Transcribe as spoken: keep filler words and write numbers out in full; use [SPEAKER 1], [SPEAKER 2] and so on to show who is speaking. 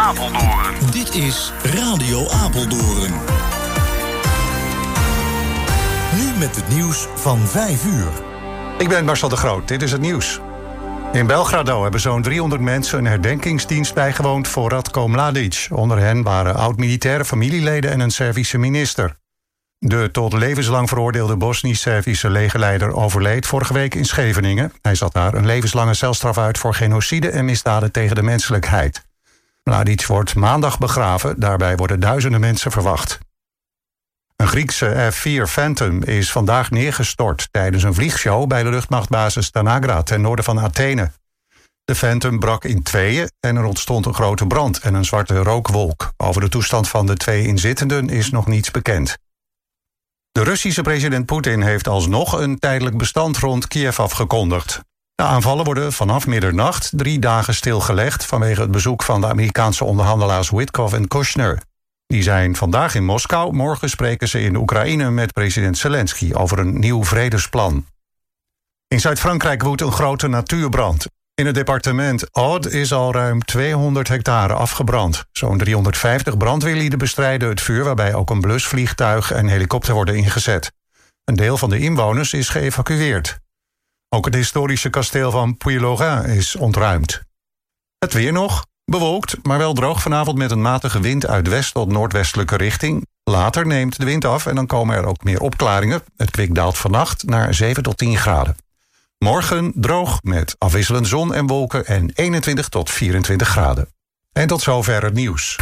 [SPEAKER 1] Apeldoorn.
[SPEAKER 2] Dit is Radio Apeldoorn. Nu met het nieuws van vijf uur.
[SPEAKER 3] Ik ben Marcel de Groot, dit is het nieuws. In Belgrado hebben zo'n driehonderd mensen een herdenkingsdienst bijgewoond voor Ratko Mladic. Onder hen waren oud-militaire familieleden en een Servische minister. De tot levenslang veroordeelde Bosnisch-Servische legerleider overleed vorige week in Scheveningen. Hij zat daar een levenslange celstraf uit voor genocide en misdaden tegen de menselijkheid. Mladic wordt maandag begraven, daarbij worden duizenden mensen verwacht. Een Griekse F vier Phantom is vandaag neergestort tijdens een vliegshow bij de luchtmachtbasis Tanagra ten noorden van Athene. De Phantom brak in tweeën en er ontstond een grote brand en een zwarte rookwolk. Over de toestand van de twee inzittenden is nog niets bekend. De Russische president Poetin heeft alsnog een tijdelijk bestand rond Kiev afgekondigd. De aanvallen worden vanaf middernacht drie dagen stilgelegd vanwege het bezoek van de Amerikaanse onderhandelaars Witkoff en Kushner. Die zijn vandaag in Moskou, morgen spreken ze in Oekraïne met president Zelensky over een nieuw vredesplan. In Zuid-Frankrijk woedt een grote natuurbrand. In het departement Aude is al ruim tweehonderd hectare afgebrand. Zo'n driehonderdvijftig brandweerlieden bestrijden het vuur, waarbij ook een blusvliegtuig en helikopter worden ingezet. Een deel van de inwoners is geëvacueerd. Ook het historische kasteel van Puylaurens is ontruimd. Het weer nog. Bewolkt, maar wel droog vanavond met een matige wind uit west tot noordwestelijke richting. Later neemt de wind af en dan komen er ook meer opklaringen. Het kwik daalt vannacht naar zeven tot tien graden. Morgen droog met afwisselend zon en wolken en eenentwintig tot vierentwintig graden. En tot zover het nieuws.